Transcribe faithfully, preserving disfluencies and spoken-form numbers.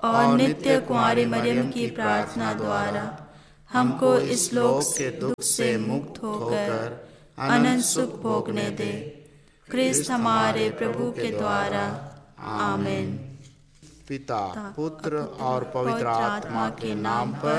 और नित्य कुंवारी मरियम की प्रार्थना द्वारा हमको इस लोक के दुख से मुक्त होकर अनंत सुख भोगने दे। क्रिस्त हमारे प्रभु के द्वारा। आमीन। पिता, पुत्र और पवित्र आत्मा के नाम पर।